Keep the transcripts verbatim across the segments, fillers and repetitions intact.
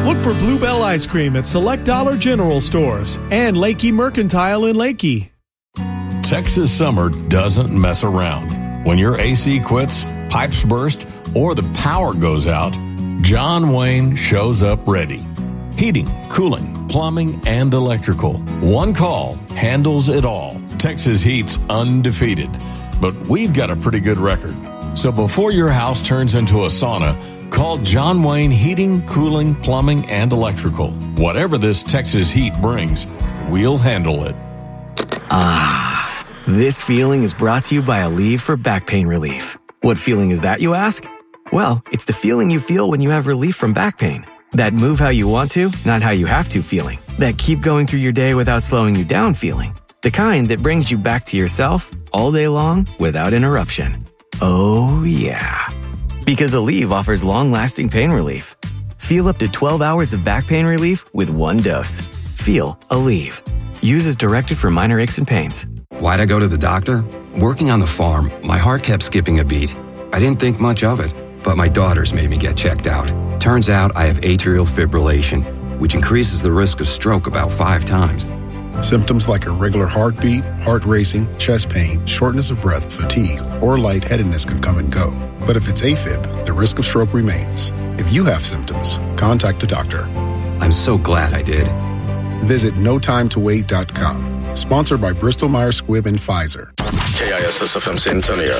Look for Bluebell Ice Cream at select Dollar General stores and Lakey Mercantile in Lakey. Texas summer doesn't mess around. When your A C quits, pipes burst, or the power goes out, John Wayne shows up ready. Heating, cooling, plumbing, and electrical. One call handles it all. Texas Heat's undefeated, but we've got a pretty good record. So before your house turns into a sauna, call John Wayne Heating, Cooling, Plumbing, and Electrical. Whatever this Texas heat brings, we'll handle it. Ah, this feeling is brought to you by Aleve for back pain relief. What feeling is that, you ask? Well, it's the feeling you feel when you have relief from back pain. That move how you want to, not how you have to feeling. That keep going through your day without slowing you down feeling. The kind that brings you back to yourself all day long without interruption. Oh, yeah. Because Aleve offers long-lasting pain relief. Feel up to twelve hours of back pain relief with one dose. Feel Aleve. Use as directed for minor aches and pains. Why'd I go to the doctor? Working on the farm, my heart kept skipping a beat. I didn't think much of it, but my daughters made me get checked out. Turns out I have atrial fibrillation, which increases the risk of stroke about five times. Symptoms like irregular heartbeat, heart racing, chest pain, shortness of breath, fatigue, or lightheadedness can come and go. But if it's AFib, the risk of stroke remains. If you have symptoms, contact a doctor. I'm so glad I did. Visit no time to wait dot com. Sponsored by Bristol Myers Squibb and Pfizer. K I S S F M San Antonio.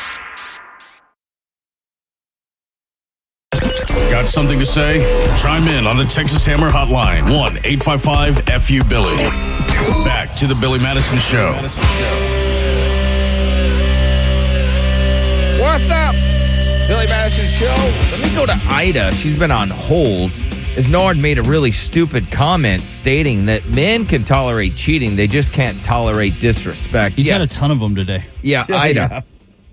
Got something to say? Chime in on the Texas Hammer Hotline. one eight five five F U Billy. Back to the Billy Madison Show. What's up? Billy Madison Show. Let me go to Ida. She's been on hold. As Nord made a really stupid comment stating that men can tolerate cheating, they just can't tolerate disrespect. He's yes. had a ton of them today. Yeah, Ida.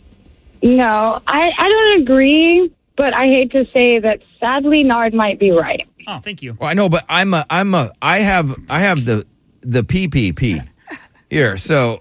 No, I, I don't agree, but I hate to say that sadly Nard might be right. Oh, thank you. Well, I know, but I'm a, I'm a, I have, I have the, the P P P here. So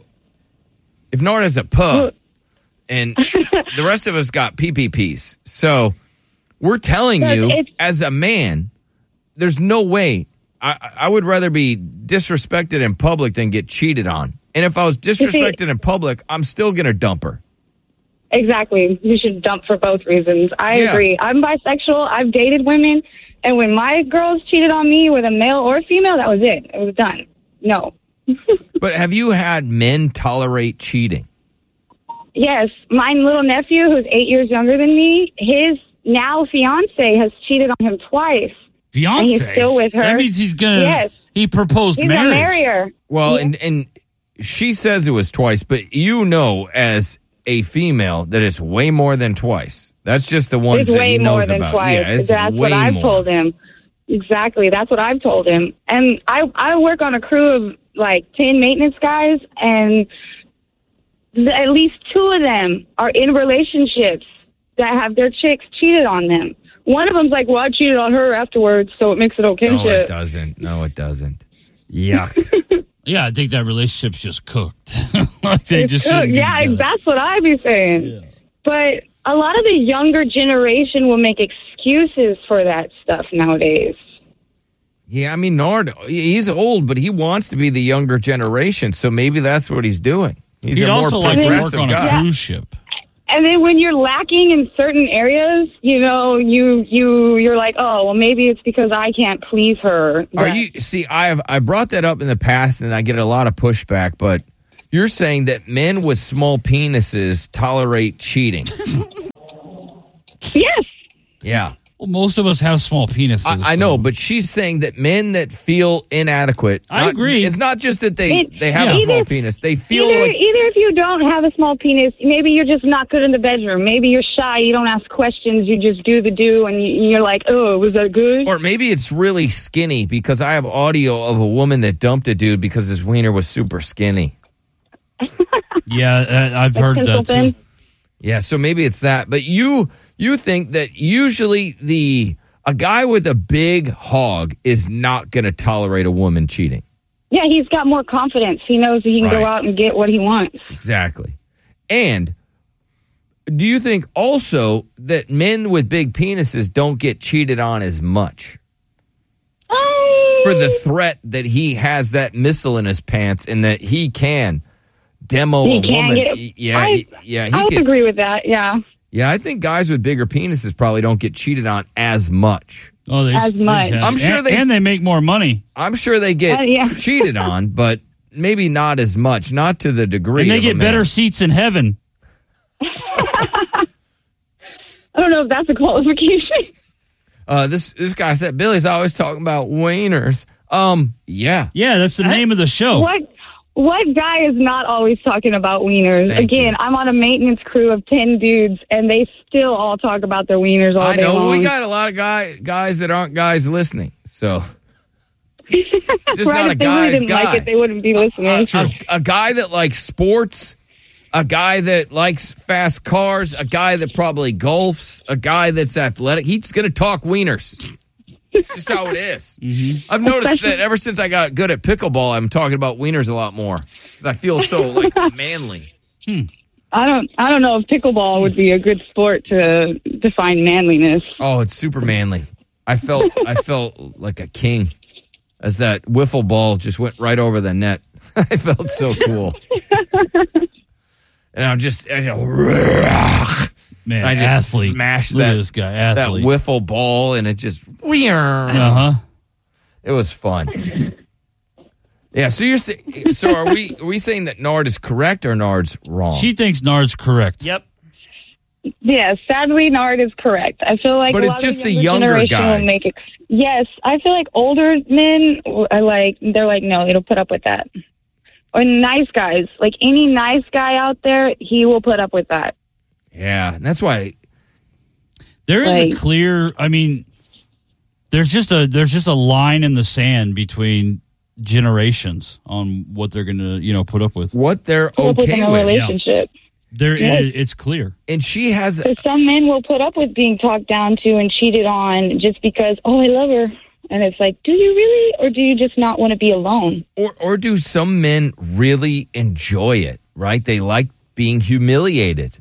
if Nord is a pup and the rest of us got P P Ps, so we're telling you as a man, there's no way. I, I would rather be disrespected in public than get cheated on. And if I was disrespected in public, I'm still going to dump her. Exactly. You should dump for both reasons. I Yeah. agree. I'm bisexual. I've dated women. And when my girls cheated on me with a male or female, that was it. It was done. No. But have you had men tolerate cheating? Yes. My little nephew, who's eight years younger than me, his now fiance has cheated on him twice. Fiance? And he's still with her. That means he's going to... Yes. He proposed He's marriage. a marrier. Well, and, and she says it was twice, but you know as a female that it's way more than twice. That's just the ones It's that way he knows more than about. twice. Yeah, it's That's way what I've more. told him. Exactly. That's what I've told him. And I, I work on a crew of like ten maintenance guys, and th- at least two of them are in relationships that have their chicks cheated on them. One of them's like, well, I cheated on her afterwards, so it makes it okay. No, shit. it doesn't. No, it doesn't. Yuck. Yeah, I think that relationship's just cooked. like they It's just cooked. shouldn't be Yeah, together. that's what I'd be saying. Yeah. But a lot of the younger generation will make excuses for that stuff nowadays. Yeah, I mean, Nord, he's old, but he wants to be the younger generation, so maybe that's what he's doing. He's He'd a more also like to work progressive on a guy. cruise ship. And then when you're lacking in certain areas, you know, you you you're like, oh, well, maybe it's because I can't please her. Are that- you see? I have I brought that up in the past, and I get a lot of pushback. But you're saying that men with small penises tolerate cheating? Yes. Yeah. Well, most of us have small penises. I, I know, but she's saying that men that feel inadequate. I not- agree. It's not just that they It- they have yeah. a small Either- penis; they feel Either, like either if you don't have a small penis, maybe you're just not good in the bedroom. Maybe you're shy. You don't ask questions. You just do the do, and you- you're like, oh, was that good? Or maybe it's really skinny, because I have audio of a woman that dumped a dude because his wiener was super skinny. Yeah, uh, I've Like heard pencil that too. thin? Yeah, so maybe it's that. But you you think that usually the a guy with a big hog is not going to tolerate a woman cheating. Yeah, he's got more confidence. He knows he can Right. go out and get what he wants. Exactly. And do you think also that men with big penises don't get cheated on as much? for the threat that he has that missile in his pants and that he can demo He a can woman. get- He- yeah, I- he, yeah, he I would can. agree with that. Yeah. Yeah, I think guys with bigger penises probably don't get cheated on as much. Oh, they, As they much. have- I'm sure and, they- and they make more money. I'm sure they get Uh, yeah. cheated on, but maybe not as much, not to the degree. And they of a get man. better seats in heaven. I don't know if that's a qualification. Uh, this this guy said Billy's always talking about wieners. Um, yeah, Yeah, that's the name of the show. What what guy is not always talking about wieners? Thank Again, you. I'm on a maintenance crew of ten dudes, and they still all talk about their wieners all I day know long. we got a lot of guy guys that aren't guys listening, so it's just right, not a if they really guy's didn't guy. like it, they wouldn't be listening. a, a guy that likes sports, a guy that likes fast cars, a guy that probably golfs, a guy that's athletic. He's going to talk wieners. Just how it is. Mm-hmm. I've noticed that ever since I got good at pickleball, I'm talking about wieners a lot more because I feel so like manly. I don't I don't know if pickleball would be a good sport to define manliness. Oh, it's super manly. I felt I felt like a king as that wiffle ball just went right over the net. I felt so cool. And I'm just, I just, Man, I just athlete. smashed Look that, at this guy, that athlete. wiffle ball, and it just, Uh-huh. it was fun. Yeah, so you're saying, so are we, are we saying that Nard is correct or Nard's wrong? She thinks Nard's correct. Yep. Yeah, sadly, Nard is correct. I feel like But a it's lot just of the younger younger generation guys. will make ex- yes, I feel like older men are like they're like no, it'll put up with that. Or nice guys, like any nice guy out there, he will put up with that. Yeah, and that's why. There is Like- a clear, I mean, there's just a there's just a line in the sand between generations on what they're going to, you know, put up with. What they're Put up with okay in a with. relationship. There Yes. it, it's clear. And she has, So some men will put up with being talked down to and cheated on just because, oh, I love her. And it's like, do you really, or do you just not want to be alone? or or do some men really enjoy it? Right? They like being humiliated.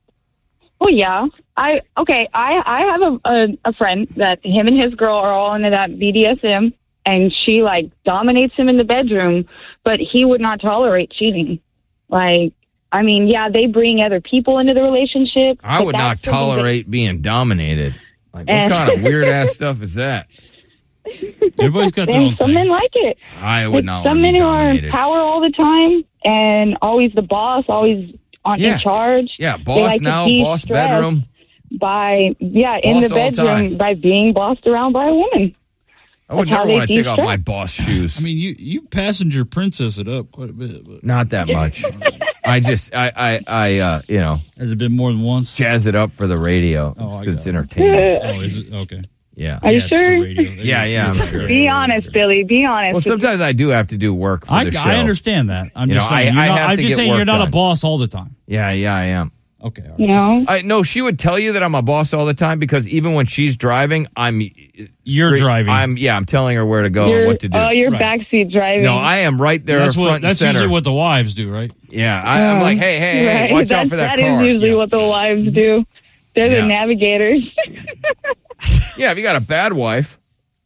Oh yeah, I okay. I I have a, a a friend that him and his girl are all into that B D S M, and she like dominates him in the bedroom, but he would not tolerate cheating. Like, I mean, yeah, they bring other people into the relationship. I but would that's not something tolerate being dominated. Like, what And- kind of weird ass stuff is that? Everybody's got that- their own and some thing. men like it. I would Like, not some want to men be who are in dominated. power all the time and always the boss, always on Yeah. in charge. Yeah, They boss like to now, be boss stressed bedroom. by yeah in Boss the all the time. bedroom by being bossed around by a woman. I would That's how never they want to take off de-stress. my boss shoes. I mean, you you passenger princess it up quite a bit, but Not that much. I just, I, I, I, uh, you know, has it been more than once? jazz it up for the radio Oh, I because it's got it. entertaining. Oh, is it? Okay. Yeah. Are you Yeah, it's the sure? radio. Yeah, yeah, I'm sure. Be honest, Billy. Be honest. Well, sometimes I do have to do work for I, the show. I understand that. I'm You just know, saying. I- you're I not, have I'm to just get saying you're work not done. a boss all the time. Yeah, yeah, I am. Okay. all right. you know. I no, she would tell you that I'm a boss all the time because even when she's driving, I'm You're straight- driving. I'm yeah, I'm telling her where to go You're, and what to do. oh, you're Right. backseat driving. No, I am right there, That's front what. and That's center. usually what the wives do, right? yeah, I, I'm Oh, like, hey, hey, hey, right. watch out That's- for that, That car. is usually yeah. what the wives do. They're Yeah. the navigators. yeah, if you got a bad wife.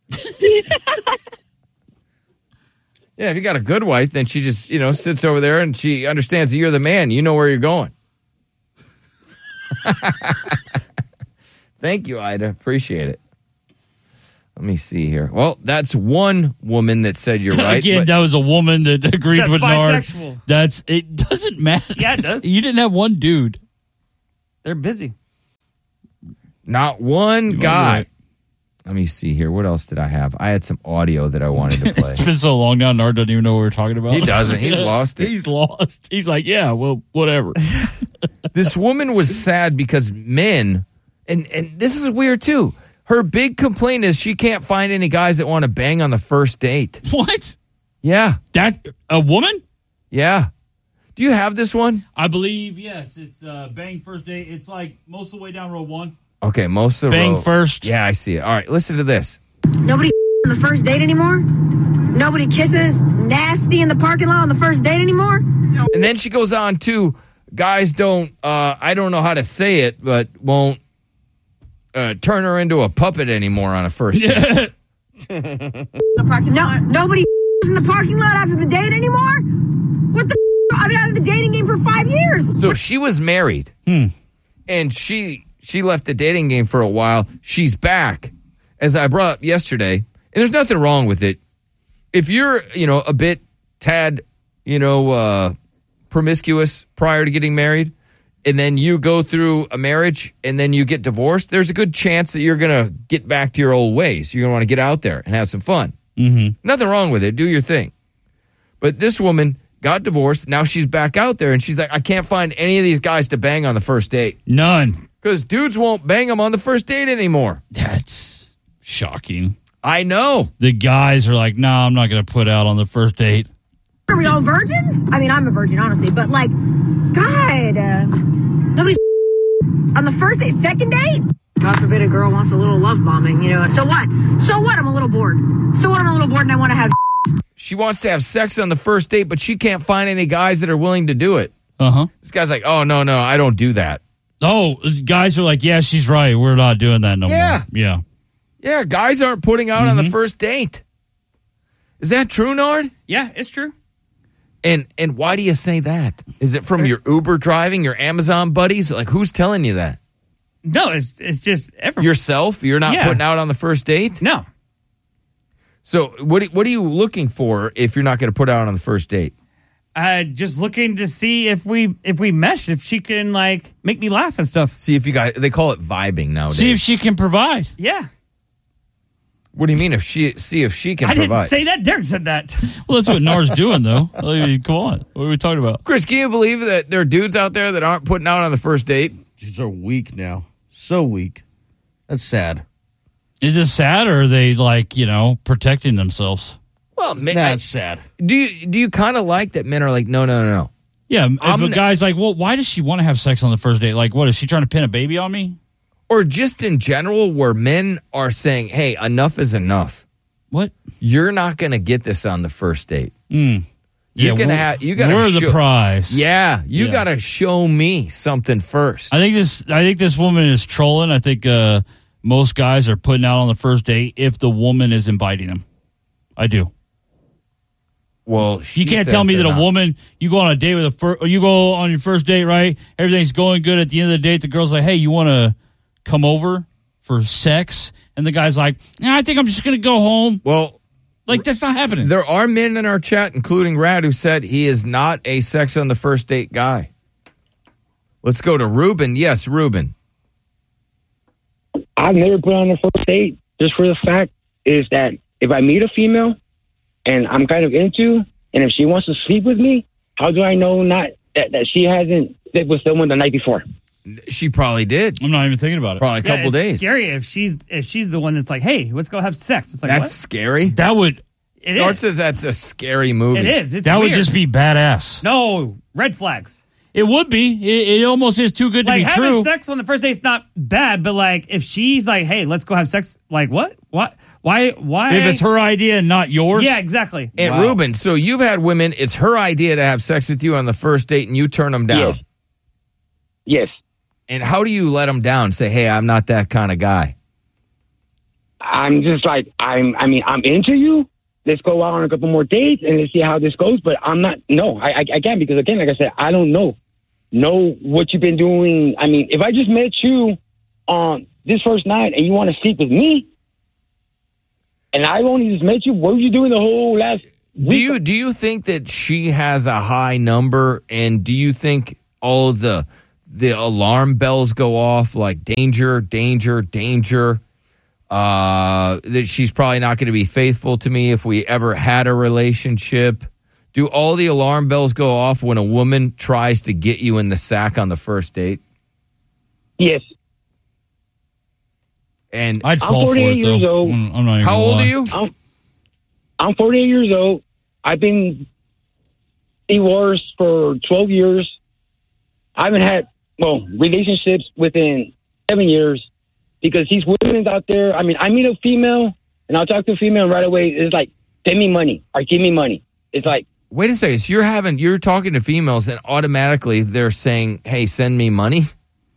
Yeah, if you got a good wife, then she just, you know, sits over there and she understands that you're the man. You know where you're going. Thank you, Ida. Appreciate it. Let me see here. Well, that's one woman that said you're right. Again, but- that was a woman that agreed That's with Nard. bisexual. That's it. Doesn't matter. Yeah, it does. You didn't have one dude. They're busy. not one You are guy. right. Let me see here. What else did I have? I had some audio that I wanted to play. It's been so long now. Nard doesn't even know what we're talking about. He doesn't. He's lost it. He's lost. He's like, yeah, well, whatever. This woman was sad because men, and, and this is weird too. Her big complaint is she can't find any guys that want to bang on the first date. What? Yeah. That a woman? Yeah. Do you have this one? I believe yes. It's uh, bang first date. It's like most of the way down row one. Okay, most of the Bang row- first. Yeah, I see it. All right, listen to this. Nobody on the first date anymore? Nobody kisses nasty in the parking lot on the first date anymore? And then she goes on to guys don't, uh, I don't know how to say it, but won't uh, turn her into a puppet anymore on a first date. The parking no, lot. Nobody in the parking lot after the date anymore? What the I've been out of the dating game for five years. So she was married. Hmm. And she she left the dating game for a while. She's back, as I brought up yesterday. And there's nothing wrong with it. If you're, you know, a bit tad, you know, uh, promiscuous prior to getting married, and then you go through a marriage and then you get divorced, there's a good chance that you're going to get back to your old ways. You're going to want to get out there and have some fun. Mm-hmm. Nothing wrong with it. Do your thing. But this woman got divorced. Now she's back out there, and she's like, I can't find any of these guys to bang on the first date. None. Because dudes won't bang them on the first date anymore. That's shocking. I know. The guys are like, no, nah, I'm not going to put out on the first date. Are we all virgins? I mean, I'm a virgin, honestly, but like, God, uh, nobody's on the first date, second date. God forbid a girl wants a little love bombing, you know. So what? So what? I'm a little bored. So what? I'm a little bored and I want to have. She wants to have sex on the first date, but she can't find any guys that are willing to do it. Uh-huh. This guy's like, oh, no, no, I don't do that. Oh, guys are like, yeah, she's right. We're not doing that no Yeah. more. Yeah. Yeah, guys aren't putting out mm-hmm. on the first date. Is that true, Nard? Yeah, it's true. And and why do you say that? Is it from your Uber driving, your Amazon buddies? Like, who's telling you that? No, it's it's just everyone. Yourself? You're not Yeah. putting out on the first date? No. So what what are you looking for if you're not going to put out on the first date? Uh, just looking to see if we if we mesh, if she can like make me laugh and stuff. See if you guys, they call it vibing nowadays. See if she can provide. Yeah. What do you mean if she see if she can I provide? didn't say that. Derek said that. Well, that's what Nard's doing, though. I mean, come on. What are we talking about? Chris, can you believe that there are dudes out there that aren't putting out on the first date? Dudes are weak now. So weak. That's sad. Is it sad, or are they, like, you know, protecting themselves? Well, man, that's sad. Do you do you kind of like that men are like, no, no, no, no? Yeah, if I'm a n- guy's like, well, why does she want to have sex on the first date? Like, what, is she trying to pin a baby on me? Or just in general, where men are saying, hey, enough is enough. What? You're not going to get this on the first date. Mm. You're Yeah, gonna we're- have. You got we're the prize. Yeah, you Yeah. got to show me something first. I think this. I think this woman is trolling. I think uh, most guys are putting out on the first date if the woman is inviting them. I do. Well, you can't tell me that a woman. You go on a date with a first. You go on your first date, right? Everything's going good. At the end of the date, the girl's like, "Hey, you want to come over for sex?" And the guy's like, "Yeah, I think I'm just going to go home." Well, like that's not happening. There are men in our chat, including Rad, who said he is not a sex on the first date guy. Let's go to Ruben. Yes, Ruben. I've never put on a first date just for the fact is that if I meet a female and I'm kind of into, and if she wants to sleep with me, how do I know not that, that she hasn't slept with someone the night before? She probably did. I'm not even thinking about it. Probably a Yeah, couple it's days. Scary if she's if she's the one that's like, hey, let's go have sex. It's like That's what? scary. That would. It Nort is. says that's a scary movie. It is. It's that would weird. just be badass. No red flags. It would be. It, it almost is too good to Like be having true. sex on the first date's not bad, but like if she's like, hey, let's go have sex. Like what? What? Why? Why? If it's her idea and not yours. Yeah, exactly. And Wow. Ruben, so you've had women, it's her idea to have sex with you on the first date and you turn them down. Yes. Yes. And how do you let them down? Say, hey, I'm not that kind of guy. I'm just like, I'm, I mean, I'm into you. Let's go out on a couple more dates and let's see how this goes. But I'm not, no, I, I, I can't because again, like I said, I don't know, know what you've been doing. I mean, if I just met you on this first night and you want to sleep with me and I only just met you, what were you doing the whole last week? Do you do you think that she has a high number, and do you think all of the the alarm bells go off like danger, danger, danger? Uh, that she's probably not going to be faithful to me if we ever had a relationship. Do all the alarm bells go off when a woman tries to get you in the sack on the first date? Yes. And I'd I'm fall for forty-eight it though. years old. I'm, I'm not even how gonna old lie. are you? I'm, I'm forty-eight years old. I've been divorced for twelve years. I haven't had, well, relationships within seven years because these women out there, I mean, I meet a female and I'll talk to a female and right away it's like, send me money or give me money. It's like, Wait a second. So you're having you're talking to females and automatically they're saying, hey, send me money?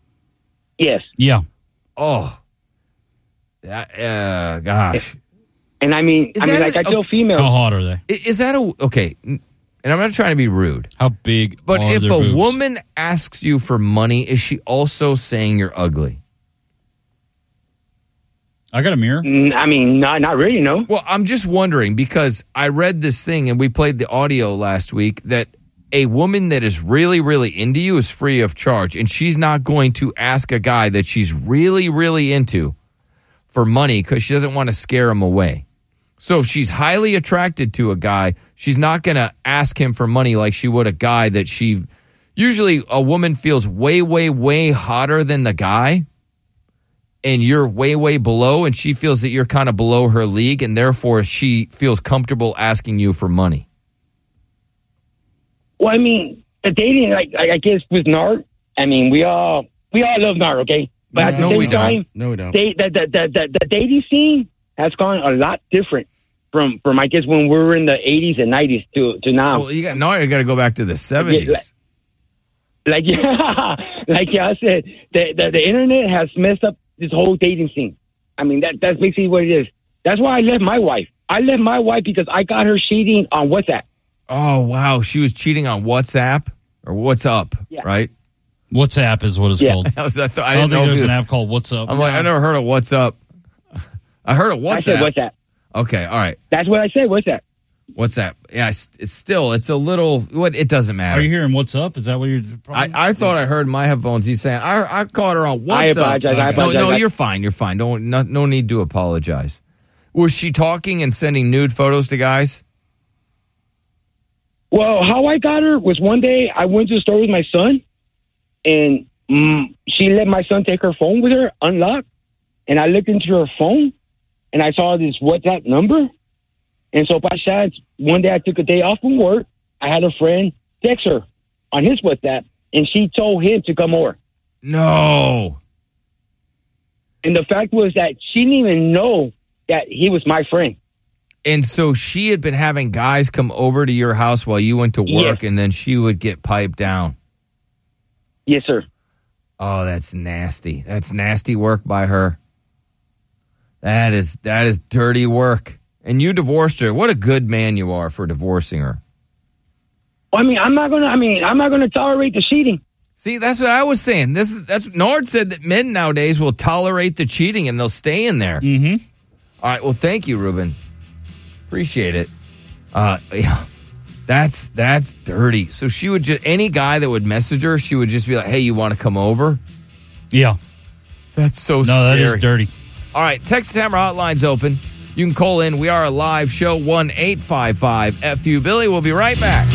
yes. Yeah. Oh, that, uh, gosh. And I mean, Is I mean, that like a- I tell okay. females. How hot are they? I- Is that a okay? And I'm not trying to be rude. How big But are if their a boobs? woman asks you for money, is she also saying you're ugly? I got a mirror. Mm, I mean, not not really, no. Well, I'm just wondering because I read this thing and we played the audio last week that a woman that is really, really into you is free of charge, and she's not going to ask a guy that she's really, really into for money because she doesn't want to scare him away. So if she's highly attracted to a guy, she's not going to ask him for money like she would a guy that she... Usually a woman feels way, way, way hotter than the guy, and you're way, way below, and she feels that you're kind of below her league, and therefore she feels comfortable asking you for money. Well, I mean, the dating, like, like I guess with Nard, I mean, we all we all love Nard, okay? But No, at the no, same we don't. time, No, we don't. They, the, the, the, the, the dating scene has gone a lot different from, from I guess, when we were in the eighties and nineties to, to now. Well, you got now you got to go back to the seventies. Yeah, like, yeah, like yeah, I said, the, the the internet has messed up this whole dating scene. I mean, that that's basically what it is. That's why I left my wife. I left my wife because I got her cheating on WhatsApp. Oh, wow. She was cheating on WhatsApp or What's Up, Yeah. right? WhatsApp is what it's Yeah. called. I, was, I, thought, I, I don't didn't know think if there's it an was- app called What's Up. I'm like, I never heard of What's Up. I heard of WhatsApp. I said WhatsApp. Okay, all right. That's what I said. WhatsApp. WhatsApp. Yeah, it's, it's still, it's a little, what? It doesn't matter. Are you hearing What's Up? Is that what you're... I, I thought I heard in my headphones. He's saying, I, I caught her on WhatsApp. I apologize. I apologize. No, no, I- you're fine. You're fine. Don't, no, no need to apologize. Was she talking and sending nude photos to guys? Well, how I got her was one day I went to the store with my son, and mm, she let my son take her phone with her, unlocked, and I looked into her phone, and I saw this WhatsApp number. And so by chance, one day I took a day off from work. I had a friend text her on his WhatsApp, and she told him to come over. No. And the fact was that she didn't even know that he was my friend. And so she had been having guys come over to your house while you went to work, Yes. and then she would get piped down. Yes, sir. Oh, that's nasty. That's nasty work by her. That is that is dirty work. And you divorced her. What a good man you are for divorcing her. I mean, I'm not gonna. I mean, I'm not gonna tolerate the cheating. See, that's what I was saying. This is that's Nard said that men nowadays will tolerate the cheating and they'll stay in there. Mm-hmm. All right. Well, thank you, Ruben. Appreciate it. Uh, yeah, that's that's dirty. So she would just any guy that would message her, she would just be like, "Hey, you want to come over?" Yeah. That's so No, scary. that is dirty. All right, Texas Hammer Hotline's open. You can call in. We are a live show, one eight five five F U Billy. We'll be right back.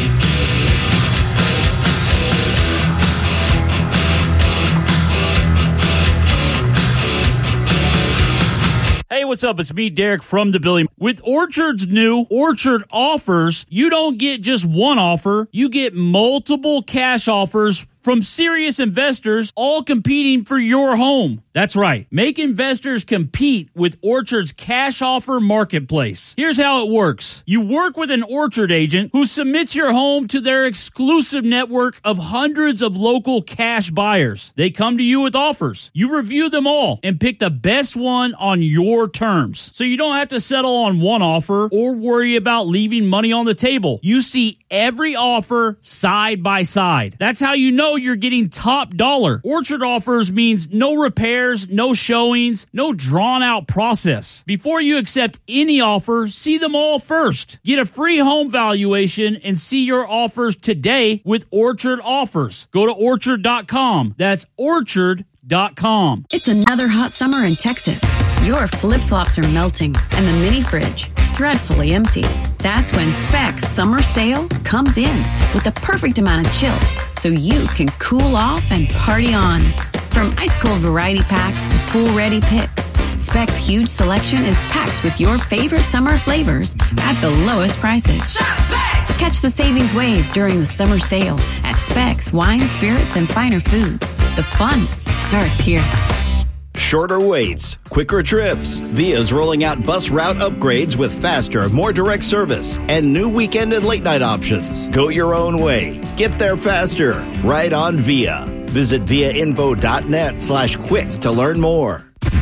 Hey, what's up? It's me, Derek from the Billy. With Orchard's new Orchard offers, you don't get just one offer. You get multiple cash offers from serious investors, all competing for your home. That's right. Make investors compete with Orchard's cash offer marketplace. Here's how it works. You work with an Orchard agent who submits your home to their exclusive network of hundreds of local cash buyers. They come to you with offers. You review them all and pick the best one on your terms. So you don't have to settle on one offer or worry about leaving money on the table. You see every offer side by side. That's how you know you're getting top dollar. Orchard offers means no repairs, no showings, no drawn out process. Before you accept any offer, see them all first. Get a free home valuation and see your offers today with Orchard offers. Go to orchard dot com. That's orchard dot com. It's another hot summer in Texas. Your flip-flops are melting and the mini fridge dreadfully empty. That's when Specs Summer Sale comes in with the perfect amount of chill so you can cool off and party on. From ice-cold variety packs to pool-ready picks, Specs' huge selection is packed with your favorite summer flavors at the lowest prices. Catch the savings wave during the summer sale at Specs Wine, Spirits, and Finer Foods. The fun starts here. Shorter waits, quicker trips. Via's rolling out bus route upgrades with faster, more direct service and new weekend and late night options. Go your own way. Get there faster. Ride on Via. Visit viainfo dot net slash quick to learn more.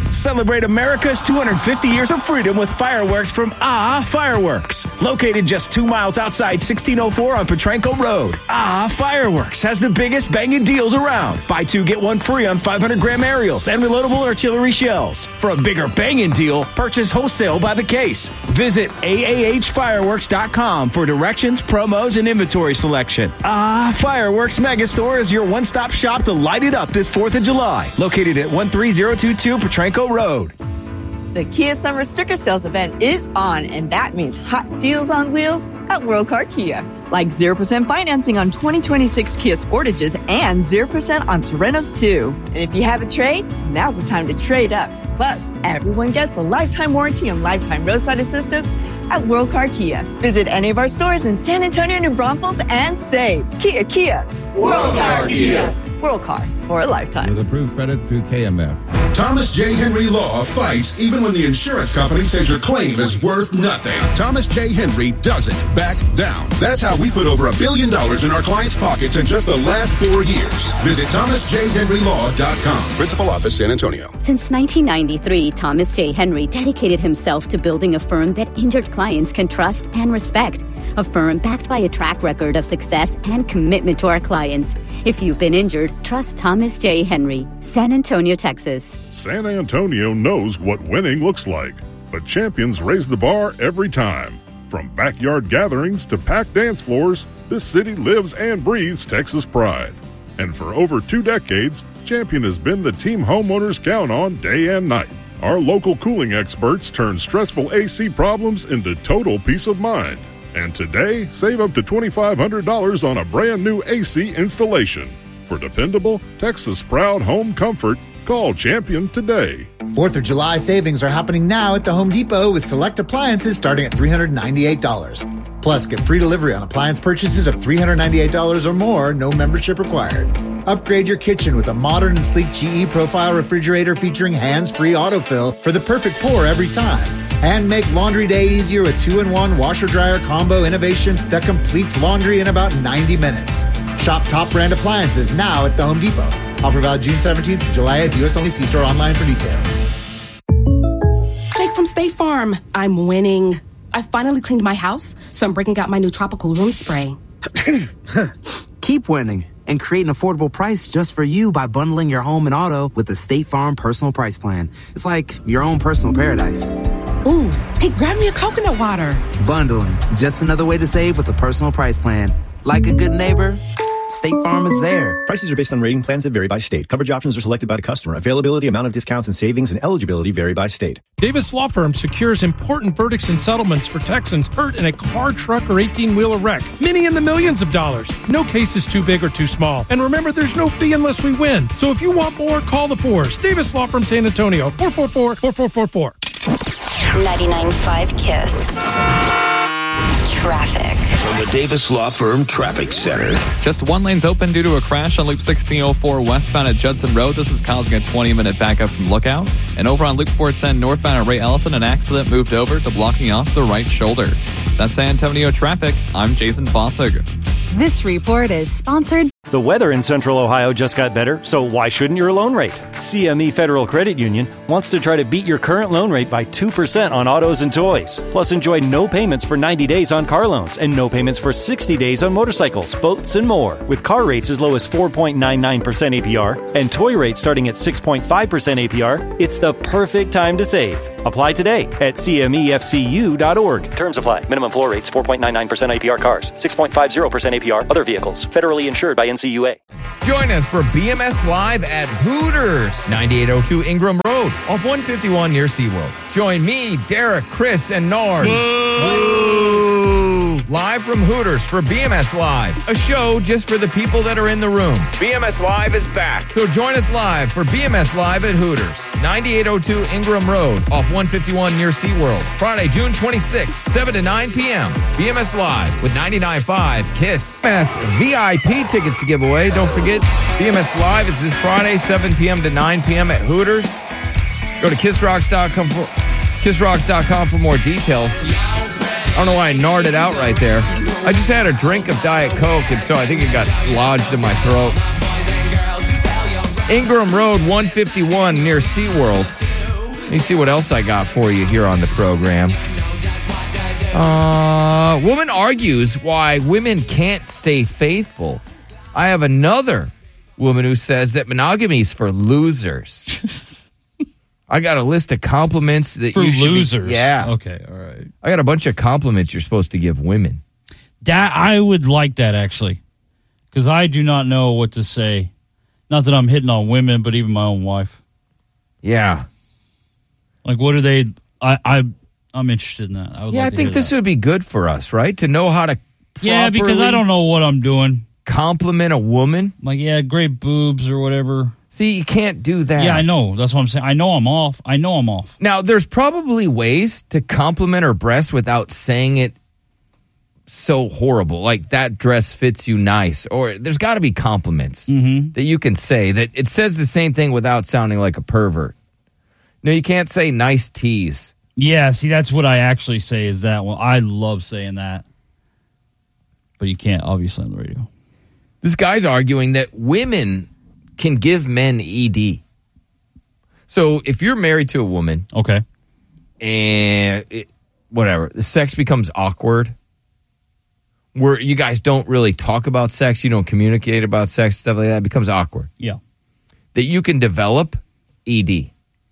Celebrate America's two hundred fifty years of freedom with fireworks from Ah Fireworks. Located just two miles outside sixteen oh four on Petranco Road. Ah Fireworks has the biggest banging deals around. Buy two, get one free on five hundred gram aerials and reloadable artillery shells. For a bigger banging deal, purchase wholesale by the case. Visit A A H fireworks dot com for directions, promos, and inventory selection. Ah Fireworks Megastore is your one-stop shop to light it up this fourth of July. Located at one three zero two two Petranco Road. The Kia Summer Sticker Sales event is on, and that means hot deals on wheels at World Car Kia. Like zero percent financing on twenty twenty-six Kia Sportages and zero percent on Serenos too. And if you have a trade, now's the time to trade up. Plus, everyone gets a lifetime warranty and lifetime roadside assistance at World Car Kia. Visit any of our stores in San Antonio, New Braunfels, and save. Kia, Kia. World Car Kia. World Car for a lifetime. With approved credit through K M F. Thomas J. Henry Law fights even when the insurance company says your claim is worth nothing. Thomas J. Henry doesn't back down. That's how we put over a billion dollars in our clients' pockets in just the last four years. Visit thomas j henry law dot com. Principal Office, San Antonio. Since nineteen ninety-three, Thomas J. Henry dedicated himself to building a firm that injured clients can trust and respect. A firm backed by a track record of success and commitment to our clients. If you've been injured, trust Thomas J. Henry, San Antonio, Texas. San Antonio knows what winning looks like, but champions raise the bar every time. From backyard gatherings to packed dance floors, this city lives and breathes Texas pride. And for over two decades, Champion has been the team homeowners count on day and night. Our local cooling experts turn stressful A C problems into total peace of mind. And today, save up to twenty-five hundred dollars on a brand new A C installation. For dependable, Texas-proud home comfort, call Champion today. fourth of July savings are happening now at the Home Depot with select appliances starting at three hundred ninety-eight dollars. Plus, get free delivery on appliance purchases of three hundred ninety-eight dollars or more, no membership required. Upgrade your kitchen with a modern and sleek G E Profile refrigerator featuring hands-free autofill for the perfect pour every time. And make laundry day easier with two in one washer-dryer combo innovation that completes laundry in about ninety minutes. Shop top brand appliances now at the Home Depot. Offer valid June seventeenth to July eighth. U S only. See store online for details. Jake from State Farm. I'm winning. I finally cleaned my house, so I'm breaking out my new tropical room spray. Keep winning and create an affordable price just for you by bundling your home and auto with the State Farm Personal Price Plan. It's like your own personal paradise. Ooh, hey, grab me a coconut water. Bundling, just another way to save with a personal price plan. Like a good neighbor, State Farm is there. Prices are based on rating plans that vary by state. Coverage options are selected by the customer. Availability, amount of discounts and savings, and eligibility vary by state. Davis Law Firm secures important verdicts and settlements for Texans hurt in a car, truck, or eighteen-wheeler wreck. Many in the millions of dollars. No case is too big or too small. And remember, there's no fee unless we win. So if you want more, call the Fours. Davis Law Firm, San Antonio, four four four, four four four four. ninety-nine point five Kiss. Traffic. From the Davis Law Firm Traffic Center. Just one lane's open due to a crash on Loop sixteen oh four westbound at Judson Road. This is causing a twenty-minute backup from Lookout. And over on Loop four ten northbound at Ray Ellison, an accident moved over to blocking off the right shoulder. That's San Antonio traffic. I'm Jason Fossig. This report is sponsored. The weather in Central Ohio just got better, so why shouldn't your loan rate? C M E Federal Credit Union wants to try to beat your current loan rate by two percent on autos and toys. Plus, enjoy no payments for ninety days on car loans and no payments for sixty days on motorcycles, boats, and more. With car rates as low as four point nine nine percent A P R and toy rates starting at six point five percent A P R, it's the perfect time to save. Apply today at c m e f c u dot org. Terms apply. Minimum floor rates four point nine nine percent A P R cars, six point five zero percent A P R other vehicles. Federally insured by N C U A. Join us for B M S Live at Hooters, ninety-eight oh two Ingram Road, off one fifty-one near SeaWorld. Join me, Derek, Chris, and Nard. Woo! Live from Hooters for B M S Live, a show just for the people that are in the room. B M S Live is back, so join us live for B M S Live at Hooters, ninety-eight oh two Ingram Road, off one fifty-one near SeaWorld. Friday, June twenty-sixth, seven to nine p.m. B M S Live with ninety-nine point five Kiss. B M S V I P tickets to give away. Don't forget, B M S Live is this Friday, seven p.m. to nine p.m. at Hooters. Go to kiss rocks dot com for, kiss rocks dot com for more details. I don't know why I gnarred it out right there. I just had a drink of Diet Coke, and so I think it got lodged in my throat. Ingram Road, one fifty-one near SeaWorld. Let me see what else I got for you here on the program. Uh, woman argues why women can't stay faithful. I have another woman who says that monogamy is for losers. I got a list of compliments that For you should losers. Be, yeah. Okay, all right. I got a bunch of compliments you're supposed to give women. That I would like that, actually, because I do not know what to say. Not that I'm hitting on women, but even my own wife. Yeah. Like, what are they? I, I, I'm interested in that. I would Yeah, like I to think hear this that. would be good for us, right? To know how to Yeah, because I don't know what I'm doing. Compliment a woman? Like, yeah, great boobs or whatever. See, you can't do that. Yeah, I know. That's what I'm saying. I know I'm off. I know I'm off. Now, there's probably ways to compliment her breasts without saying it so horrible. Like, that dress fits you nice. Or there's got to be compliments Mm-hmm. that you can say that it says the same thing without sounding like a pervert. No, you can't say nice tees. Yeah, see, that's what I actually say is that one. I love saying that. But you can't, obviously, on the radio. This guy's arguing that women can give men E D. So if you're married to a woman, okay, and it, whatever, the sex becomes awkward, where you guys don't really talk about sex, you don't communicate about sex, stuff like that, it becomes awkward. Yeah. That you can develop E D.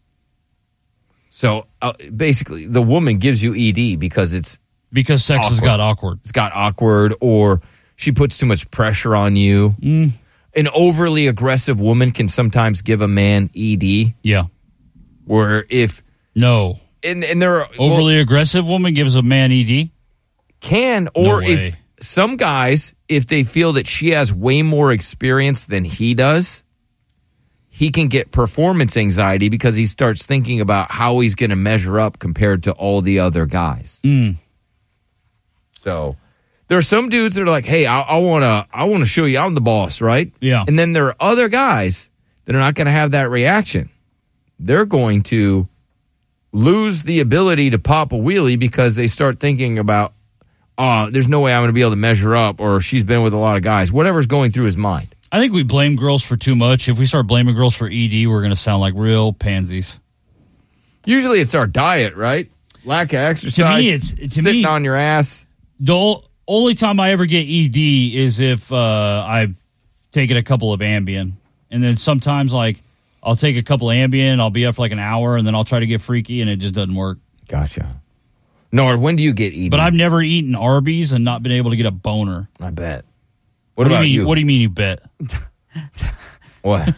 So uh, basically, the woman gives you E D because it's because sex awkward. has got awkward. It's got awkward, or she puts too much pressure on you. Mm. An overly aggressive woman can sometimes give a man E D. Yeah. Where if no, and and there are overly well, aggressive woman gives a man E D. Can or No way. if some guys, if they feel that she has way more experience than he does, he can get performance anxiety because he starts thinking about how he's going to measure up compared to all the other guys. Mm. So there are some dudes that are like, "Hey, I, I want to, I want to show you I'm the boss," right? Yeah. And then there are other guys that are not going to have that reaction. They're going to lose the ability to pop a wheelie because they start thinking about, "Oh, there's no way I'm going to be able to measure up," or "She's been with a lot of guys." Whatever's going through his mind. I think we blame girls for too much. If we start blaming girls for E D, we're going to sound like real pansies. Usually, it's our diet, right? Lack of exercise. To me, it's to sitting me, on your ass. The o- only time I ever get E D is if uh, I've taken a couple of Ambien, and then sometimes like I'll take a couple of Ambien, I'll be up for like an hour, and then I'll try to get freaky, and it just doesn't work. Gotcha. Nor when do you get E D? But I've never eaten Arby's and not been able to get a boner. I bet. What, What do about you mean? you? What do you mean you bet? What?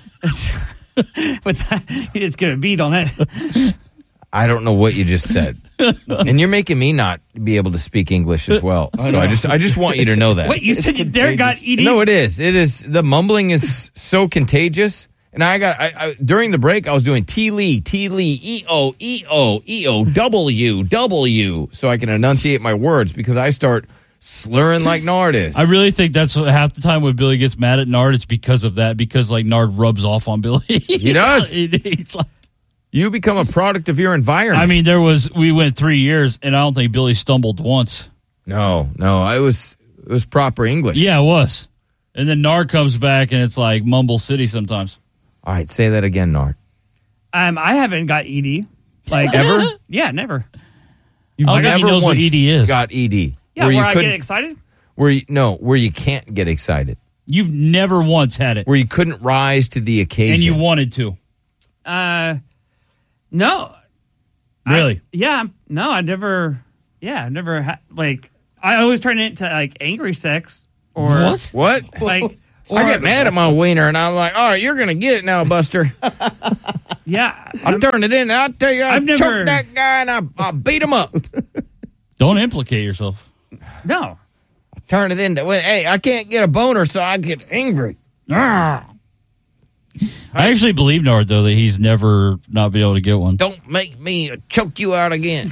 But that, you just get a beat on it. I don't know what you just said, and you're making me not be able to speak English as well. So I, I just, I just want you to know that. Wait, you said you there got E D? No, it is. It is. The mumbling is so contagious. And I got I, I, during the break, I was doing T Lee, T Lee, E O, E O, E O, W, W, so I can enunciate my words because I start slurring like Nard is. I really think that's what, half the time when Billy gets mad at Nard, it's because of that. Because like Nard rubs off on Billy. He does. He's like, you become a product of your environment. I mean, there was we went three years, and I don't think Billy stumbled once. No, no, I was it was proper English. Yeah, it was. And then Nard comes back, and it's like Mumble City sometimes. All right, say that again, Nard. Um, I haven't got E D. Like Ever? Yeah, never. You've I never he knows what once E D is. got E D. Yeah, where where, you I couldn't- get excited. Where you, no, where you can't get excited. You've never once had it. Where you couldn't rise to the occasion. And you wanted to. Uh, no. Really? I, yeah. No, I never. Yeah, I never had. Like, I always turn it into like angry sex or What? What? Like, I get mad at my wiener, and I'm like, all right, you're going to get it now, Buster. yeah. I'll turn it in, and I'll tell you, I'll I've choke never- that guy, and I'll, I'll beat him up. Don't implicate yourself. No. Turn it into, well, hey, I can't get a boner, so I get angry. I actually believe Nard, though, that he's never not been able to get one. Don't make me choke you out again.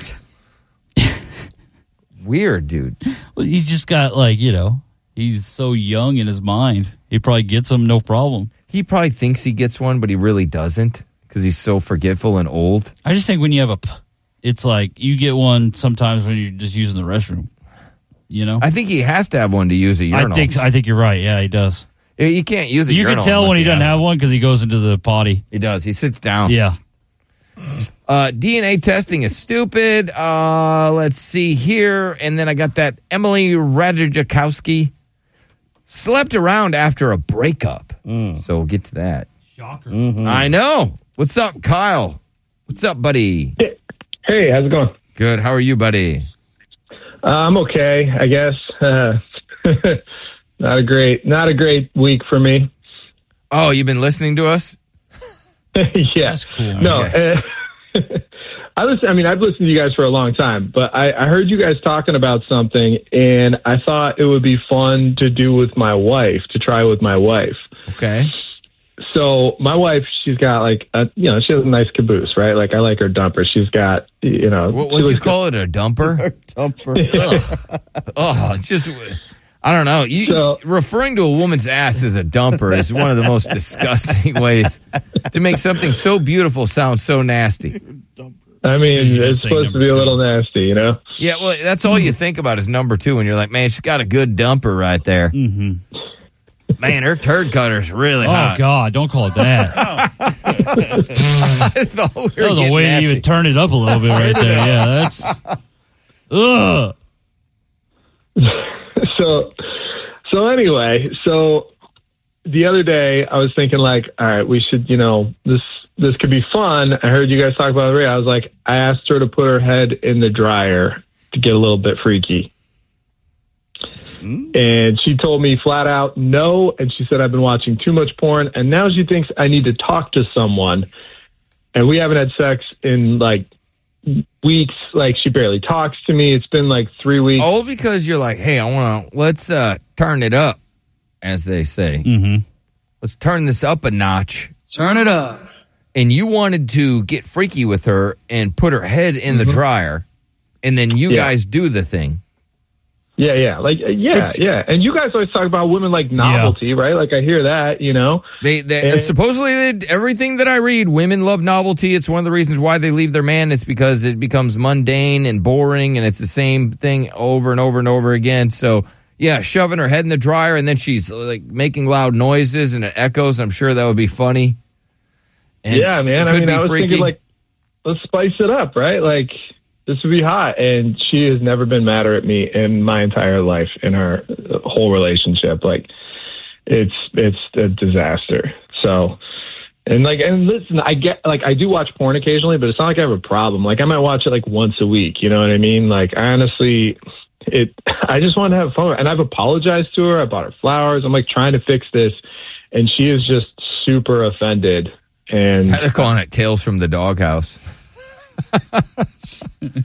Weird, dude. Well, he's just got, like, you know, he's so young in his mind. He probably gets them no problem. He probably thinks he gets one, but he really doesn't because he's so forgetful and old. I just think when you have a, p- it's like you get one sometimes when you're just using the restroom. You know? I think he has to have one to use a urinal. I think I think you're right. Yeah, he does. You can't use a You urinal. can tell unless when he doesn't has have one because he goes into the potty. He does. He sits down. Yeah. Uh, D N A testing is stupid. Uh, let's see here. And then I got that Emily Ratajkowski slept around after a breakup. Mm. So we'll get to that. Shocker. Mm-hmm. I know. What's up, Kyle? What's up, buddy? Hey, how's it going? Good. How are you, buddy? Uh, I'm okay, I guess. Uh, not a great, not a great week for me. Oh, you've been listening to us? Yeah. That's cool. No, Okay. uh, I listen. I mean, I've listened to you guys for a long time, but I, I heard you guys talking about something, and I thought it would be fun to do with my wife, to try with my wife. Okay. So my wife, she's got like a, you know, she has a nice caboose, right? Like I like her dumper. She's got, you know, What she would you looks call it? A dumper? Dumper. Ugh. Oh, just I don't know. You So- referring to a woman's ass as a dumper is one of the most disgusting ways to make something so beautiful sound so nasty. I mean, You just it's say supposed to number be a two. little nasty, you know? Yeah, well, that's all you think about is number two when you're like, man, she's got a good dumper right there. Mm-hmm. Man, her turd cutter's really Oh, hot. God. Don't call it that. I thought we were That was a getting way to nasty. even turn it up a little bit right there. Yeah, that's. Ugh. so so anyway, so the other day I was thinking like, all right, we should, you know, this this could be fun. I heard you guys talk about it. I was like, I asked her to put her head in the dryer to get a little bit freaky. And she told me flat out no, and she said I've been watching too much porn, and now she thinks I need to talk to someone. And we haven't had sex in like weeks. Like she barely talks to me. It's been like three weeks. All because you're like, hey, I want to, let's uh, turn it up, as they say. Mm-hmm. Let's turn this up a notch. Turn it up. And you wanted to get freaky with her and put her head in the dryer, and then you Yeah. guys do the thing. Yeah, yeah, like uh, yeah, yeah. And you guys always talk about women like novelty, right? Like I hear that, you know. They, they And- supposedly they, everything that I read, women love novelty. It's one of the reasons why they leave their man. It's because it becomes mundane and boring, and it's the same thing over and over and over again. So yeah, shoving her head in the dryer, and then she's like making loud noises and it echoes. I'm sure that would be funny. And yeah, man. it I could mean, be I was freaky. thinking like, let's spice it up, right? Like this would be hot. And she has never been madder at me in my entire life in our whole relationship. Like it's it's a disaster. So. And like, and listen, I get, like, I do watch porn occasionally, but it's not like I have a problem. Like, I might watch it like once a week. You know what I mean? Like, I honestly, it, I just want to have fun. And I've apologized to her. I bought her flowers. I'm like trying to fix this. And she is just super offended. And They're calling it Tales from the Doghouse. You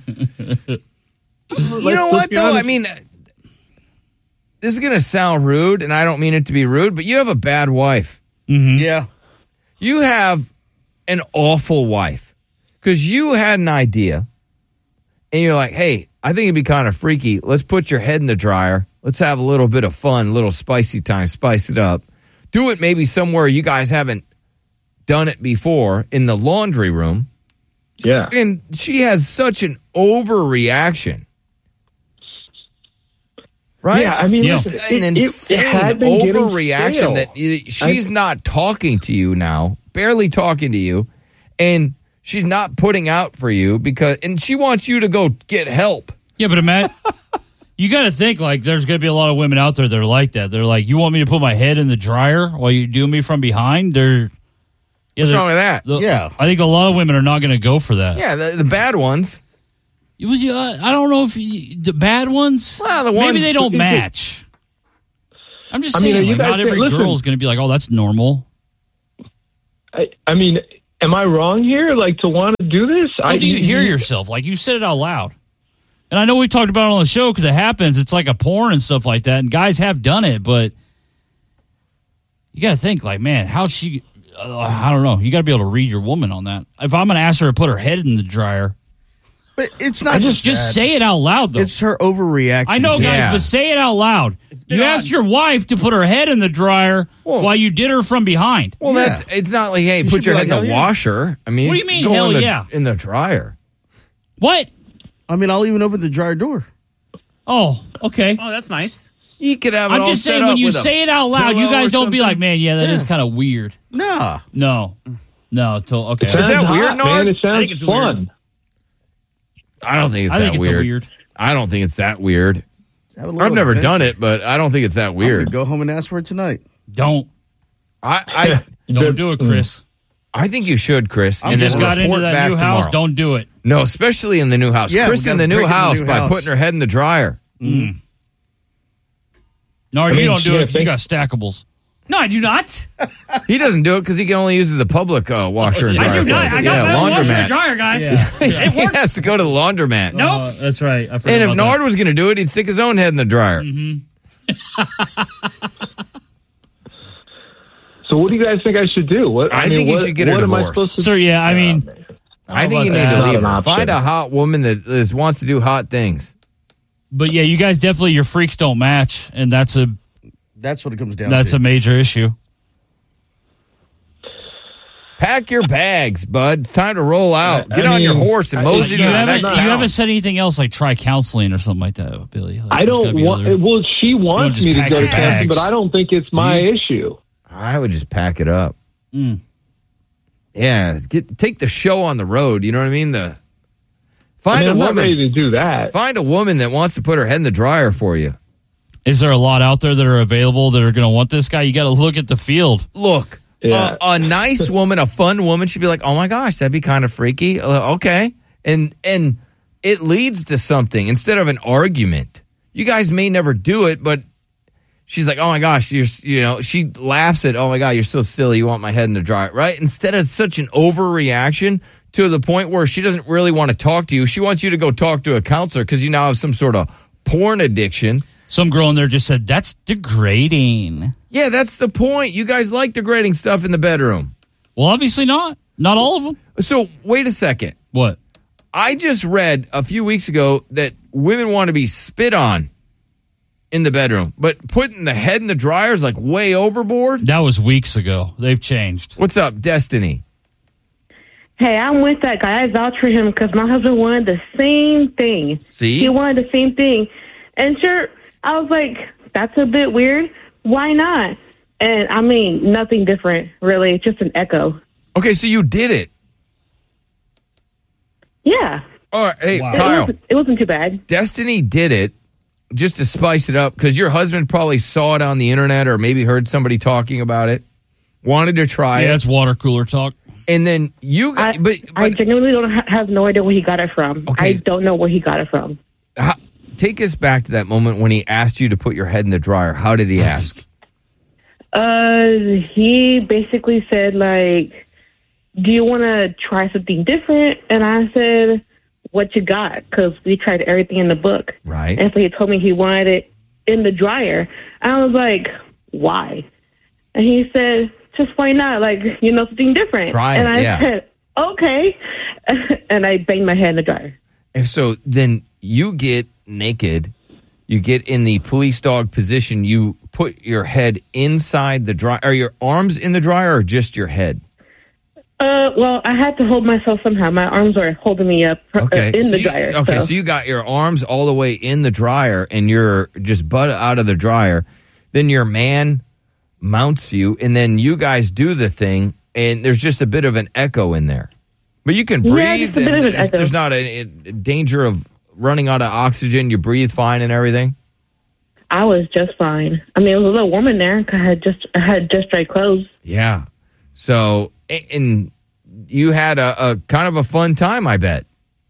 know what, though? I mean, this is going to sound rude, and I don't mean it to be rude, but you have a bad wife. Mm-hmm. Yeah. You have an awful wife because you had an idea, and you're like, hey, I think it'd be kind of freaky. Let's put your head in the dryer. Let's have a little bit of fun, a little spicy time, spice it up. Do it maybe somewhere you guys haven't done it before in the laundry room. Yeah. And she has such an overreaction. Right? Yeah, I mean, Just listen, an it- it- it insane had been getting overreaction stale. that y- she's I- not talking to you now, barely talking to you, and she's not putting out for you because, and she wants you to go get help. Yeah, but Matt, you got to think like there's going to be a lot of women out there that are like that. They're like, you want me to put my head in the dryer while you do me from behind? They're yeah, What's they're- wrong with that? the- Yeah. I think a lot of women are not going to go for that. Yeah, the, the bad ones. You- you- I don't know if you, the bad ones. Well, the maybe ones- they don't match. I'm just I mean, saying, are you like, not guys- every listen. girl is going to be like, oh, that's normal. I, I mean, am I wrong here? Like to want to do this? How I do you hear yourself? Like you said it out loud. And I know we talked about it on the show because it happens. It's like a porn and stuff like that. And guys have done it, but you got to think like, man, how's she? Uh, I don't know. You got to be able to read your woman on that. If I'm going to ask her to put her head in the dryer, but it's not I just just just that. say it out loud though. It's her overreaction. I know, to guys, it. but say it out loud. been You on. asked your wife to put her head in the dryer while you did her from behind. Well, that's it's not like, hey, You put should your be head like, in the hell yeah. washer. I mean, What do you mean, go hell in the, yeah? in the dryer. What? I mean, I'll even open the dryer door. Oh, okay. Oh, that's nice. You could have it I'm all just set saying up when you with a say it out loud, you pillow guys or don't be something. like, man, yeah, that is Yeah. kind of weird. Nah. No. No, to, okay. Is that Sounds weird, hot, Nard? man. It sounds I think it's fun. weird. I don't think it's I that think it's weird. weird. I don't think it's that weird. Have a little I've never adventure. done it, but I don't think it's that I'm weird. gonna go home and ask for it tonight. Don't. I, I Don't do it, Chris. I think you should, Chris. You and just then got into report that back new house. tomorrow. Don't do it. No, especially in the new house. Yeah, Chris we in gotta the new break in the house new by house. putting her head in the dryer. Mm. No, I you mean, don't do yeah, it because you think- got stackables. No, I do not. He doesn't do it because he can only use the public uh, washer and I dryer. do not. place. I got yeah, my own washer and laundromat. dryer, guys. he has to go to the laundromat. Nope. Uh, that's right. I forgot And if about Nard was going to do it, he'd stick his own head in the dryer. Mm-hmm. So what do you guys think I should do? What, I mean, think you what, should get a what am I divorce. supposed to So, yeah, I mean, I think you about need that? to Not leave an her. option. Find a hot woman that is, wants to do hot things. but yeah, you guys definitely, your freaks don't match, and that's a That's what it comes down that's to. a major issue. Pack your bags, bud. It's time to roll out. I Get on mean, your horse and I- mosey You to the haven't, next you town. haven't said anything else like try counseling or something like that, Billy. Like, I there's gotta don't be want. other- Well, she wants just me to pack go to your counseling, bags. but I don't think it's my You- issue. I would just pack it up. Mm. Yeah, get take the show on the road. You know what I mean? The I find mean, a I'm not woman. ready to do that. Find a woman that wants to put her head in the dryer for you. Is there a lot out there that are available that are going to want this guy? You got to look at the field. Look, Yeah. a, a nice woman, a fun woman should be like, "Oh my gosh, that'd be kind of freaky." Uh, okay, and and it leads to something instead of an argument. You guys may never do it, but she's like, "Oh my gosh, you're you know." She laughs at, "Oh my god, you're so silly. You want my head in the dryer, right?" Instead of such an overreaction to the point where she doesn't really want to talk to you. She wants you to go talk to a counselor because you now have some sort of porn addiction. Some girl in there just said, that's degrading. Yeah, that's the point. You guys like degrading stuff in the bedroom. Well, obviously not. Not all of them. So wait a second. What? I just read a few weeks ago that women want to be spit on in the bedroom, but putting the head in the dryer is like way overboard. That was weeks ago. They've changed. What's up, Destiny? Hey, I'm with that guy. I vouch for him because my husband wanted the same thing. See? He wanted the same thing. And sure, I was like, that's a bit weird. Why not? And I mean, nothing different, really. It's just an echo. Okay, so you did it. Yeah. All right, hey, It Kyle. wasn't, it wasn't too bad. Destiny did it just to spice it up because your husband probably saw it on the internet or maybe heard somebody talking about it, wanted to try Yeah, it. it's water cooler talk. And then you got, I, but, I but genuinely don't ha- have no idea where he got it from. Okay. I don't know where he got it from. how, take us back to that moment when he asked you to put your head in the dryer. How did he ask? Uh, he basically said, like, do you want to try something different? And I said, what you got? Because we tried everything in the book. Right. And so he told me he wanted it in the dryer. I was like, why? And he said, just why not? Like, you know, something different. Try and it, I yeah. said, okay. And I banged my head in the dryer. And so then you get naked, you get in the police dog position, you put your head inside the dryer. Are your arms in the dryer or just your head? Uh, well, I had to hold myself somehow. My arms were holding me up uh, Okay. in so the you, dryer. Okay, so. so you got your arms all the way in the dryer and you're just butt out of the dryer. Then your man mounts you and then you guys do the thing and there's just a bit of an echo in there. But you can Yeah, breathe just a bit and of an there's, echo. there's not a, a danger of running out of oxygen. You breathe fine and everything. I was just fine. I mean, it was a little warm in there 'cause I had just I had just dry clothes. Yeah. So, a- and you had a, a kind of a fun time, I bet.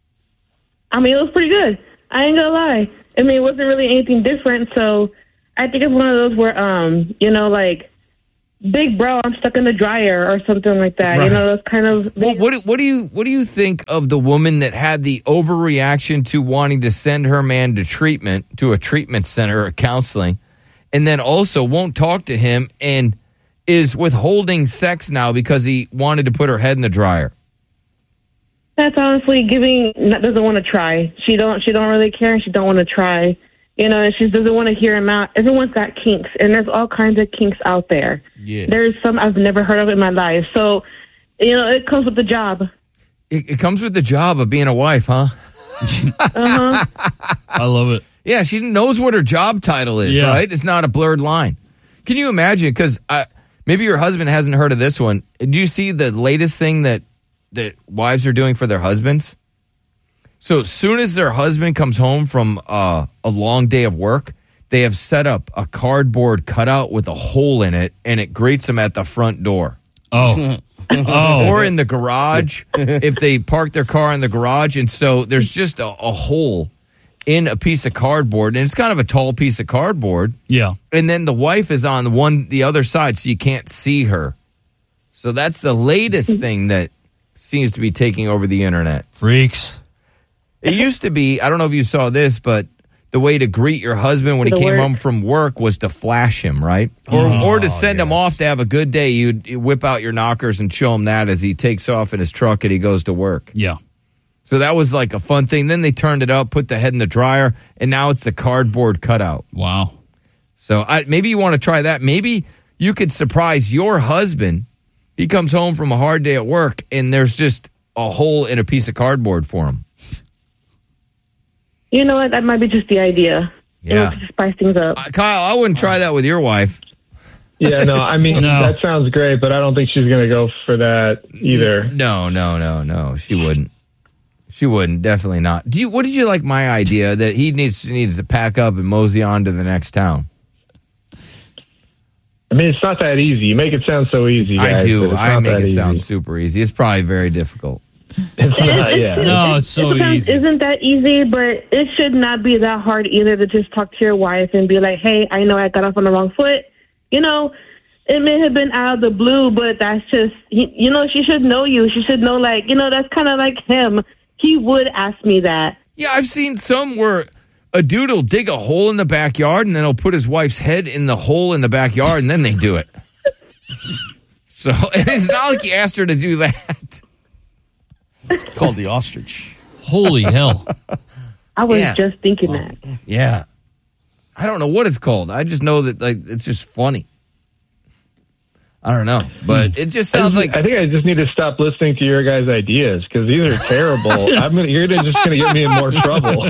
I mean, it was pretty good. I ain't gonna lie. I mean, it wasn't really anything different. So I think it's one of those where, um, you know, like, big bro, I'm stuck in the dryer or something like that. Right. You know, those kind of. Well, what do- what do you what do you think of the woman that had the overreaction to wanting to send her man to treatment, to a treatment center or counseling, and then also won't talk to him and is withholding sex now because he wanted to put her head in the dryer? That's honestly giving. Doesn't want to try. She don't. She don't really care. And she don't want to try. You know, and she doesn't want to hear him out. Everyone's got kinks, and there's all kinds of kinks out there. Yes. There's some I've never heard of in my life. So, you know, it comes with the job. It, it comes with the job of being a wife, huh? Uh-huh. I love it. Yeah, she knows what her job title is, Yeah. right? It's not a blurred line. Can you imagine? Because I, Maybe your husband hasn't heard of this one. Do you see the latest thing that, that wives are doing for their husbands? So as soon as their husband comes home from uh, a long day of work, they have set up a cardboard cutout with a hole in it, and it greets them at the front door. Oh. oh. Or in the garage, if they park their car in the garage. And so there's just a, a hole in a piece of cardboard, and it's kind of a tall piece of cardboard. Yeah. And then the wife is on the one the other side, so you can't see her. So that's the latest thing that seems to be taking over the internet. Freaks. It used to be, I don't know if you saw this, but the way to greet your husband when he came work. home from work was to flash him, right? Or Oh, or to send him yes. off to have a good day. You'd you'd whip out your knockers and show him that as he takes off in his truck and he goes to work. Yeah. So that was like a fun thing. Then they turned it up, put the head in the dryer, and now it's the cardboard cutout. Wow. So I, maybe you want to try that. Maybe you could surprise your husband. He comes home from a hard day at work, and there's just a hole in a piece of cardboard for him. You know what? That might be just the idea. Yeah. It'll just spice things up. Uh, Kyle, I wouldn't try that with your wife. Yeah, no, I mean, No. that sounds great, but I don't think she's going to go for that either. No, no, no, no. She wouldn't. She wouldn't. Definitely not. Do you? What did you like my idea that he needs needs to pack up and mosey on to the next town? I mean, it's not that easy. You make it sound so easy, guys, I but do. it's I not make that it sound easy. super easy. It's probably very difficult. It's not, yeah. No, it's so it sounds- easy. Isn't that easy? But it should not be that hard either to just talk to your wife and be like, hey, I know I got off on the wrong foot. You know, it may have been out of the blue, but that's just, you know, she should know you. She should know, like, you know, that's kind of like him. He would ask me that. Yeah, I've seen some where a dude will dig a hole in the backyard and then he'll put his wife's head in the hole in the backyard and then they do it. So it's not like he asked her to do that. It's called the ostrich. Holy hell. I was Yeah. just thinking that. Yeah. I don't know what it's called. I just know that like it's just funny. I don't know, but it just I, sounds just, like I think I just need to stop listening to your guys' ideas because these are terrible. I'm gonna, you're gonna, just going to get me in more trouble.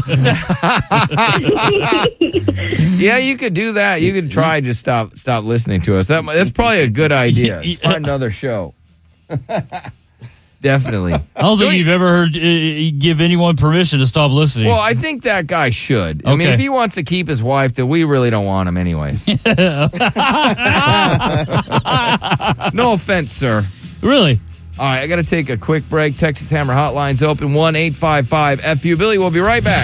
yeah, you could do that. You could try just stop stop listening to us. That might- that's probably a good idea. Let's find another show. Definitely. I don't think you've ever heard uh, give anyone permission to stop listening. Well, I think that guy should. I mean, Okay. if he wants to keep his wife, then we really don't want him anyways. No offense, sir. Really? All right, I got to take a quick break. Texas Hammer Hotline's open, one eight five five F U. Billy, we'll be right back.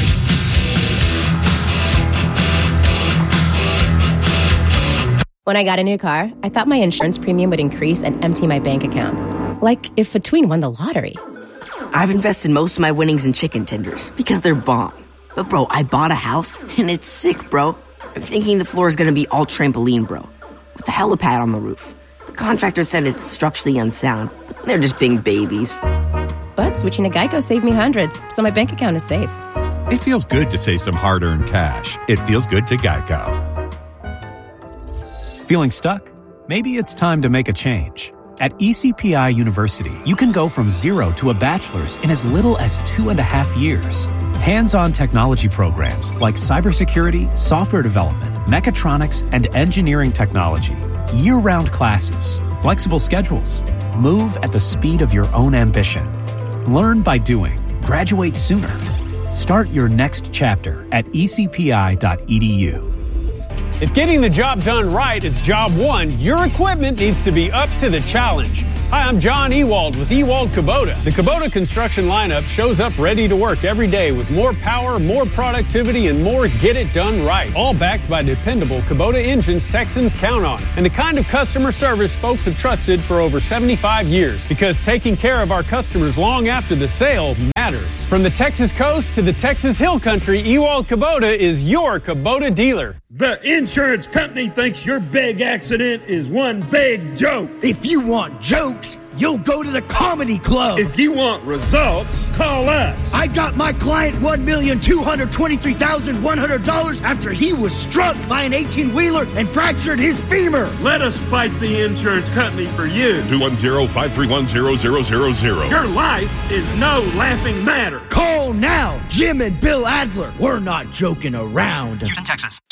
When I got a new car, I thought my insurance premium would increase and empty my bank account. Like if a tween won the lottery. I've invested most of my winnings in chicken tenders because they're bomb. But bro, I bought a house and it's sick, bro. I'm thinking the floor is gonna be all trampoline, bro, with a helipad on the roof. The contractor said it's structurally unsound, but they're just being babies. But switching to Geico saved me hundreds, so my bank account is safe. It feels good to save some hard-earned cash. It feels good to Geico. Feeling stuck? Maybe it's time to make a change. At E C P I University, you can go from zero to a bachelor's in as little as two and a half years. Hands-on technology programs like cybersecurity, software development, mechatronics, and engineering technology. Year-round classes, flexible schedules. Move at the speed of your own ambition. Learn by doing. Graduate sooner. Start your next chapter at e c p i dot e d u. If getting the job done right is job one, your equipment needs to be up to the challenge. Hi, I'm John Ewald with Ewald Kubota. The Kubota construction lineup shows up ready to work every day with more power, more productivity, and more get it done right. All backed by dependable Kubota engines Texans count on. And the kind of customer service folks have trusted for over seventy-five years. Because taking care of our customers long after the sale matters. From the Texas coast to the Texas Hill Country, Ewald Kubota is your Kubota dealer. The insurance company thinks your big accident is one big joke. If you want jokes, you'll go to the comedy club. If you want results, call us. I got my client one million two hundred twenty-three thousand one hundred dollars after he was struck by an eighteen-wheeler and fractured his femur. Let us fight the insurance company for you. two one zero, five three one, zero zero zero zero. Your life is no laughing matter. Call now, Jim and Bill Adler. We're not joking around. Houston, Texas.